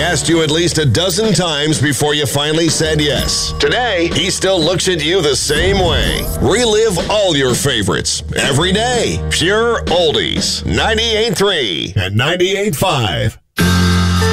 asked you at least a dozen times before you finally said yes. Today, he still looks at you the same way. Relive all your favorites every day. Pure Oldies. 98.3 and 98.5.